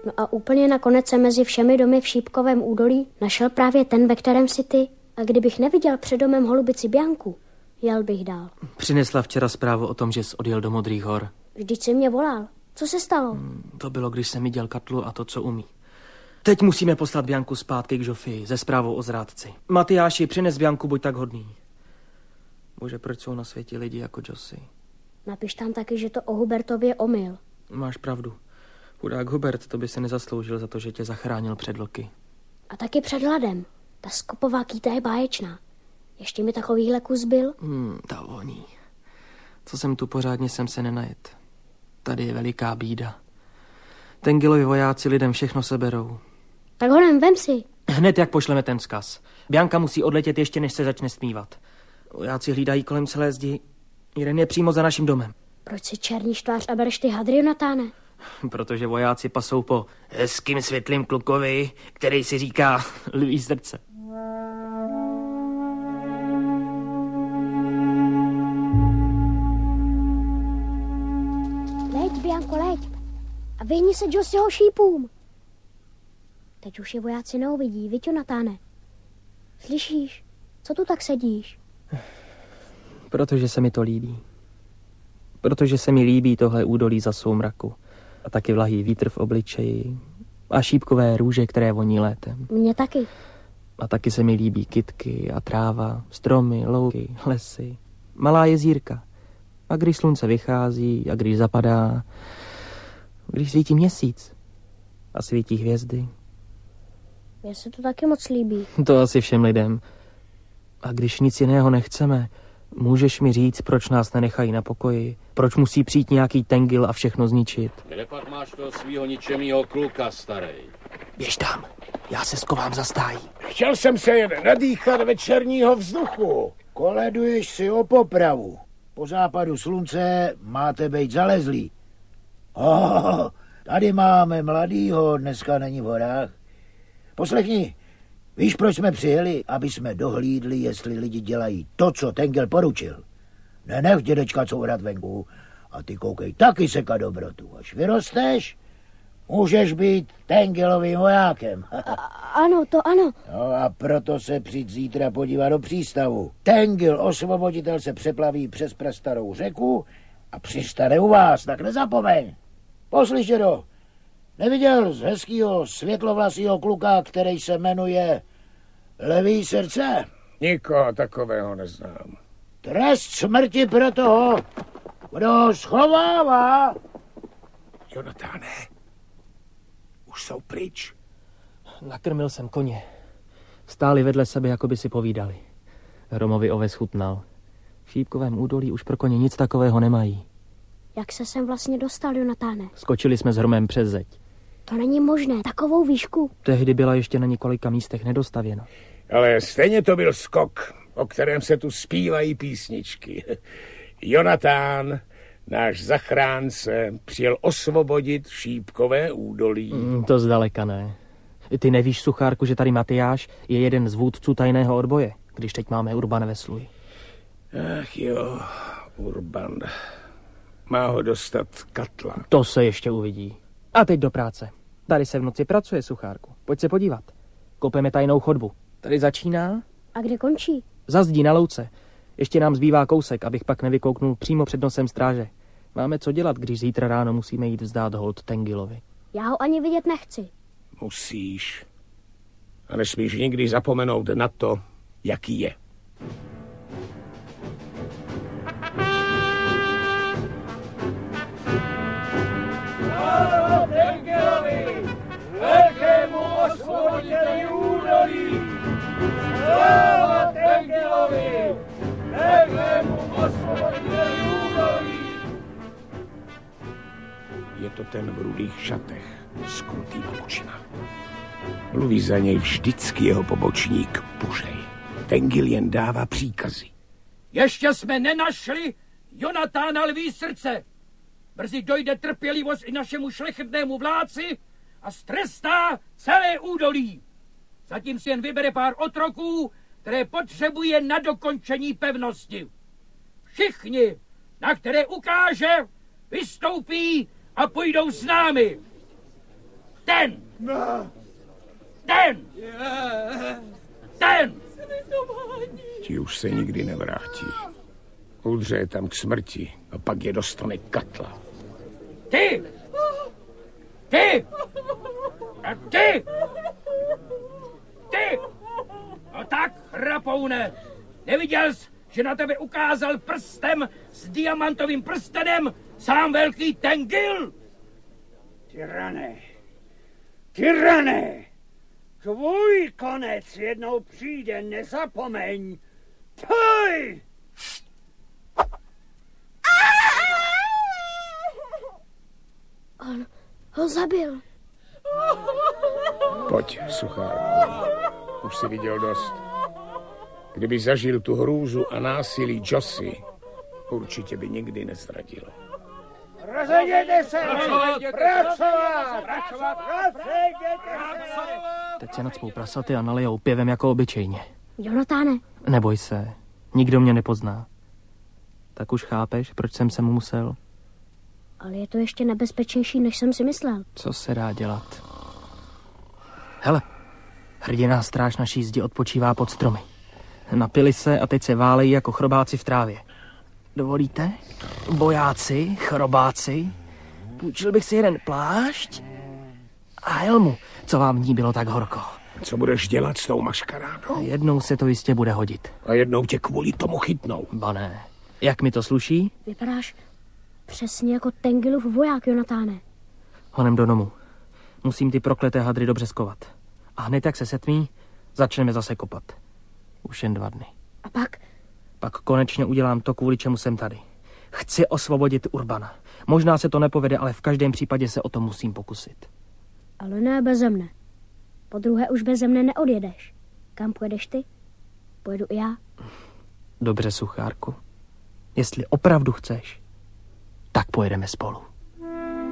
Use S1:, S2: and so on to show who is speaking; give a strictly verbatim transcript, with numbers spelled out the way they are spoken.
S1: No a úplně nakonec se mezi všemi domy v Šípkovém údolí našel právě ten, ve kterém si ty. A kdybych neviděl před domem holubici Bianku, jel bych dál.
S2: Přinesla včera zprávu o tom, že jsi odjel do Modrých hor.
S1: Vždyť jsi mě volal. Co se stalo?
S2: Hmm, to bylo, když jsem viděl Katlu a to, co umí. Teď musíme poslat Bianku zpátky k Žofii se zprávou o zrádci. Matyáši, přines Bianku, buď tak hodný. Bože, proč jsou na světě lidi jako Josi?
S1: Napiš tam taky, že to o Hubertově omyl.
S2: Máš pravdu. Chudák Hubert, to by se nezasloužil za to, že tě zachránil před vlky.
S1: A taky před hladem. Ta skopová kýta je báječná. Ještě mi takovýhle kus byl?
S2: Hmm, ta voní. Co jsem tu pořádně, jsem se nenajet. Tady je veliká bída. Tengilovi vojáci lidem všechno seberou.
S1: Tak honem, vem si.
S2: Hned, jak pošleme ten vzkaz. Bianka musí odletět ještě, než se začne smívat. Vojáci hlídají kolem celé zdi. Jeden je přímo za naším domem.
S1: Proč si černíš tvář a bereš ty hadry, Jonatáne?
S2: Protože vojáci pasou po hezkým světlým klukovi, který si říká lví srdce.
S1: Leď, Bianko, leď. A vyhni se Josiho šípům. Teď už je vojáci neuvidí, viď, Jonatáne? Slyšíš? Co tu tak sedíš?
S2: Protože se mi to líbí. Protože se mi líbí tohle údolí za soumraku. A taky vlahý vítr v obličeji. A šípkové růže, které voní létem.
S1: Mně taky.
S2: A taky se mi líbí kytky a tráva, stromy, louky, lesy, malá jezírka. A když slunce vychází a když zapadá, když svítí měsíc a svítí hvězdy.
S1: Mně se to taky moc líbí.
S2: To asi všem lidem. A když nic jiného nechceme, můžeš mi říct, proč nás nenechají na pokoji? Proč musí přijít nějaký Tengil a všechno zničit?
S3: Kde pak máš toho svýho ničemýho kluka, starej?
S2: Běž tam, já se skovám za stájí.
S4: Chtěl jsem se jen nadýchat večerního vzduchu. Koleduješ si o popravu. Po západu slunce máte být zalezlý. Oh, tady máme mladýho, dneska není v horách. Poslechni, víš, proč jsme přijeli? Aby jsme dohlídli, jestli lidi dělají to, co Tengil poručil. Nenech dědečka courat venku a ty koukej taky seka dobrotu. Až vyrosteš, můžeš být Tengilovým vojákem.
S1: A, ano, to ano.
S4: No a proto se přijď zítra podívat do přístavu. Tengil, osvoboditel, se přeplaví přes prastarou řeku a přistane u vás, tak nezapomeň. Poslyš, dědo, neviděl z hezkýho světlovlasýho kluka, který se jmenuje Lví srdce?
S5: Nikoho takového neznám.
S4: Trest smrti pro toho, kdo ho schovává.
S5: Jonatáne, už jsou pryč.
S2: Nakrmil jsem koně. Stáli vedle sebe, jako by si povídali. Romovi oves chutnal. V Šípkovém údolí už pro koně nic takového nemají.
S1: Jak se sem vlastně dostal, Jonatáne?
S2: Skočili jsme s Hromem přes zeď.
S1: To není možné, takovou výšku.
S2: Tehdy byla ještě na několika místech nedostavěna.
S5: Ale stejně to byl skok, o kterém se tu zpívají písničky. Jonatán, náš zachránce, přijel osvobodit Šípkové údolí.
S2: Mm, to zdaleka ne. Ty nevíš, Suchárku, že tady Matyáš je jeden z vůdců tajného odboje, když teď máme Urban ve sluji.
S5: Ach jo, Urban. Má ho dostat Katla.
S2: To se ještě uvidí. A teď do práce. Tady se v noci pracuje, Suchárku. Pojď se podívat. Kopeme tajnou chodbu. Tady začíná.
S1: A kde končí?
S2: Za zdí na louce. Ještě nám zbývá kousek, abych pak nevykouknul přímo před nosem stráže. Máme co dělat, když zítra ráno musíme jít vzdát hold Tengilovi.
S1: Já ho ani vidět nechci.
S5: Musíš. A nesmíš nikdy zapomenout na to, jaký je.
S6: Sláva Tengilovi, velkému osvoboditeli údolí! Sláva Tengilovi, velkému osvoboditeli údolí!
S5: Je to ten v rudých šatech, skrutý pavučina. Mluví za něj vždycky jeho pobočník Pužej. Tengil jen dává příkazy.
S7: Ještě jsme nenašli Jonatána Lví srdce. Brzy dojde trpělivost i našemu šlechetnému vládci a strestá celé údolí. Zatím si jen vybere pár otroků, které potřebuje na dokončení pevnosti. Všichni, na které ukáže, vystoupí a půjdou s námi. Ten! Ten! Ten!
S5: Ti už se nikdy nevrátí. Udře je tam k smrti a pak je dostane Katla.
S7: Ty! Ty! A ty! Ty! No tak, chrapoune, neviděl jsi, že na tebe ukázal prstem s diamantovým prstenem sám velký Tengil?
S6: Tyrane, tyrane, tvůj konec jednou přijde, nezapomeň. Tvůj!
S1: On ho zabil.
S5: Pojď, suchárku. Už jsi viděl dost. Kdyby zažil tu hrůzu a násilí Josy, určitě by nikdy nezradil.
S6: Rozejděte se! Pracovat! Pracovat! Rozejděte se!
S2: Teď se nacpou prasaty a nalijou pěvem jako obyčejně.
S1: Jonatáne,
S2: Neboj se, nikdo mě nepozná. Tak už chápeš, proč jsem se mu musel?
S1: ale je to ještě nebezpečnější, než jsem si myslel.
S2: Co se dá dělat? Hele, hrdiná stráž naší zdi odpočívá pod stromy. Napili se a teď se válejí jako chrobáci v trávě. Dovolíte? Bojáci, chrobáci, půjčil bych si jeden plášť a helmu, co vám v ní bylo tak horko.
S5: Co budeš dělat s tou maškarádou?
S2: Jednou se to jistě bude hodit.
S5: A jednou tě kvůli tomu chytnou.
S2: Ba ne. Jak mi to sluší?
S1: Vypadáš přesně jako Tengilův voják, Jonatáne.
S2: Honem do domu. Musím ty prokleté hadry dobře skovat. A hned jak se setmí, začneme zase kopat. Už jen dva dny.
S1: A pak?
S2: Pak konečně udělám to, kvůli čemu jsem tady. Chci osvobodit Urbana. Možná se to nepovede, ale v každém případě se o to musím pokusit.
S1: Ale ne beze mne. Po druhé už beze mne neodjedeš. Kam pojedeš ty? Pojedu i já.
S2: Dobře, suchárku. Jestli opravdu chceš, tak pojedeme spolu.